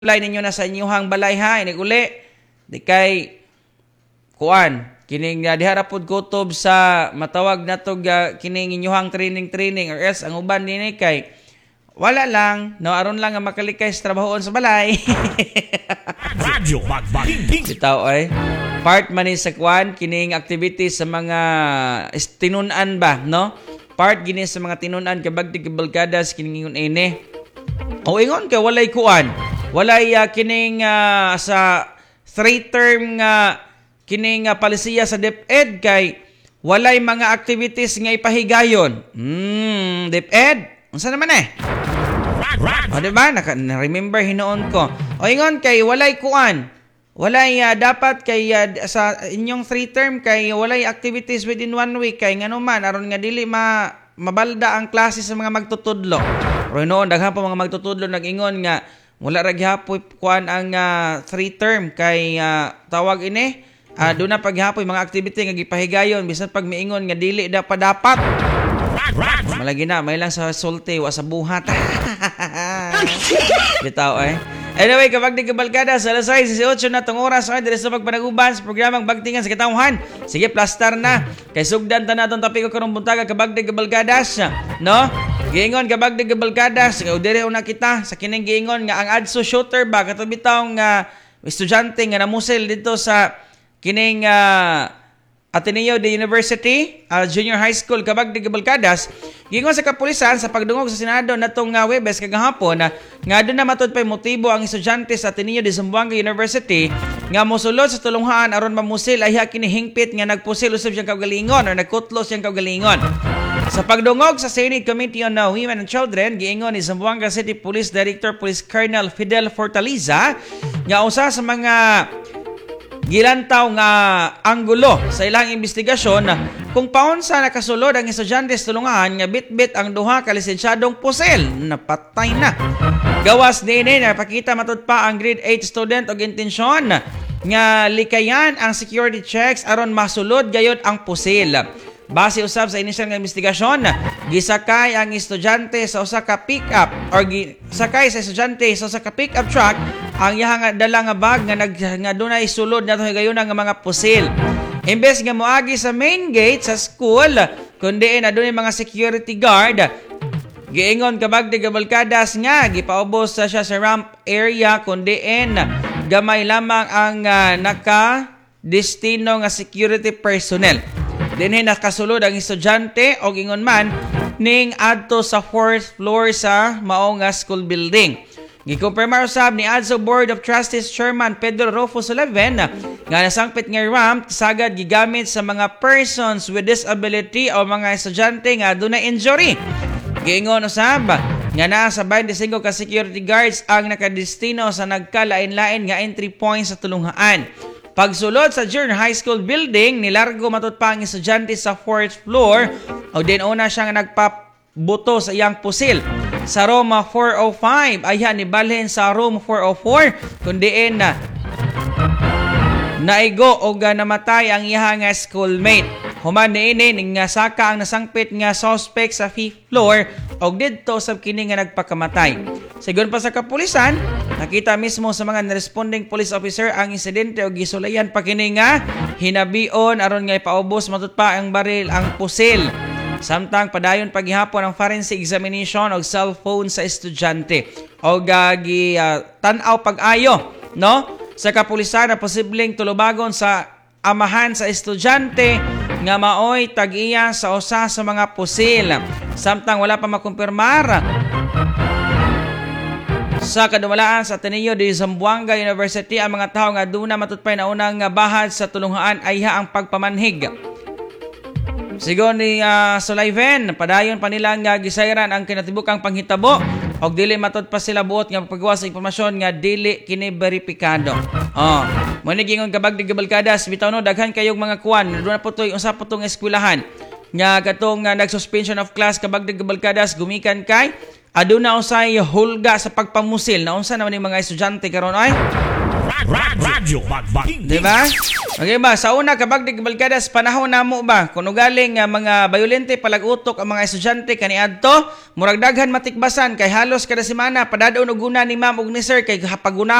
apply ninyo na sa inyong balay ha, inig uli, di kay kuan, kining diharapod kutob sa matawag na to kining inyong training or else ang uban nini kay wala lang, no aron lang nga makalikay sa trabahoon sa balay. Radyo Magbaging. Bitaw ay part man ni sa kuan kining activities sa mga tinunan ba, no? Part gini sa mga tinunan kabagdig kabalkadas kining ingon ini. O ingon kay walay kuan. Walay kining sa 3-term kining palisiya sa DepEd kay walay mga activities nga ipahigayon. DepEd, unsa naman o diba? Na-remember hinoon ko. O ingon kay walay kuan. Walay dapat kay sa inyong 3-term kay walay activities within 1 week kay nganuman aron nga dili mabalda ang klase sa mga magtutudlo. Pero noon daghan pa mga magtutudlo nag-ingon nga wala ra gihapon kuan ang 3-term kay tawag ini doon na paghapoy mga activity nga gipahigayon bisan pag miingon nga dili dapat malagi na may lang sa sulti wa sa buhat. Bitaw ay. Anyway, kapag di kabalkada sa alas 6:18 na tong oras ay diri sa pagpanaguban sa programang Bagtingan sa Katawhan. Sige, plastar na. Kay sugdan ta natong topiko karong buntaga kapag di kabalkadas, no? Giingon kapag di kabalkadas, diri una kita sa kining giingon nga ang adso shooter ba katong bitawng estudyante nga namusil dito sa kining Ateneo de University, Junior High School, kabag di Gabalkadas, gingon sa kapulisan sa pagdungog sa Senado natong Webes kagahapon nga doon na matud pay motibo ang estudyante sa Ateneo de Zamboanga University nga mosulod sa tulunghaan aron mamusil ay kini hingpit nga nagpusil usab siyang kaugalingon o nagkutlo siyang kaugalingon. Sa pagdungog sa Senate Committee on Women and Children, giingon ni Zamboanga City Police Director Police Colonel Fidel Fortaliza nga usa sa mga gilantaw nga anggulo sa ilang investigasyon kung paunsa nakasulod ang estudyante sa tulungahan nga bitbit ang duha ka lisensyadong pusil napatay na. Gawas din napakita matud pa ang grade 8 student og intensyon nga likayan ang security checks aron masulod gayud ang pusil. Base usab sa inisyal nga investigasyon, gisakay ang estudyante sa usa ka pick-up or gisakay sa estudyante sa usa ka pick-up truck ang iyang dala nga bag nga dunay sulod nato higayon nga mga pusil. Imbes nga moagi sa main gate sa school, kundi adunay mga security guard. Giingon kabag di Gabalkadas nga gipaubos siya sa ramp area kundi gamay lamang ang naka-destino nga security personnel. Dinhi nakasulod ang estudyante o ingon man ning adto sa 4th floor sa mao nga school building. Gikumpirmar usab ni ADSO Board of Trustees Chairman Pedro Rufus Sullivan nga nasangpit nga ramp sagad gigamit sa mga persons with disability o mga estudyante nga adunay injury. Giingon usab nga naa sa 25 ka security guards ang nakadestino sa nagkalain-lain nga entry points sa tulunghaan. Pagsulod sa Junior High School building, nilargo matud pa ang estudyante sa 4th floor o din una siya nga nagpabuto sa iyang pusil. Sa room 405, ayan nibalhin sa room 404, kundiin naigo o namatay ang iyang schoolmate. Human niini nga saka ang nasangpit nga suspect sa 5th floor o didto sa kini nga nagpakamatay. Sigon pa sa kapulisan, nakita mismo sa mga responding police officer ang insidente o gisulayan pa kini nga hinabion aron nga ipaubos matud pa ang baril ang pusil. Samtang padayon paghihapon ang forensic examination og cellphone sa estudyante o gagi tan-aw pag-ayo no sa kapulisan na posibleng tulubagon sa amahan sa estudyante nga maoy tag-iya sa usa sa mga pusil. Samtang wala pa makumpirmar sa kadumalaan sa Ateneo de Zamboanga University ang mga tao nga duna matutpay na unang bahad sa tulunghaan ay ang pagpamanhig. Sigon ni Sullivan, padayon pa nila nga gisayran ang kinatibukang panghitabo og dili matud pa sila buot nga paggawa sa impormasyon nga dili kini beripikado. Mo ni gingon kabag di Gabalkadas bitaw no daghan kayong mga kuan do na putoy unsa putong eskwelahan nga katong nag-suspension of class kabag di Gabalkadas gumikan kay aduna usay hulga sa pagpamusil. Naunsa naman yung mga estudyante karon ay? Radyo Bagbaging Di ba? Okay ba? Sa una, kabagdig balkadas, panahon na mo ba? Kung galing mga bayolente palag-utok ang mga estudyante kaniadto, murag daghan matikbasan kay halos kada semana padadaon og guna ni ma'am ug ni sir kay